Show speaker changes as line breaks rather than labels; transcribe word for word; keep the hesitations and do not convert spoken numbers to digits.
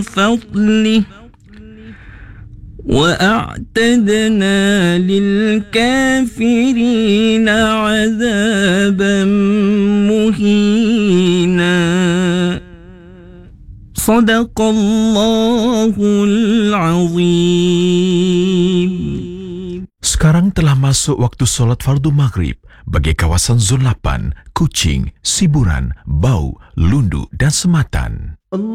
فضله وأعتدنا للكافرين عذابا مهينا صدق الله العظيم.
Sekarang telah masuk waktu solat fardu maghrib bagi kawasan Zon lapan, Kuching, Siburan, Bau, Lundu dan Sematan.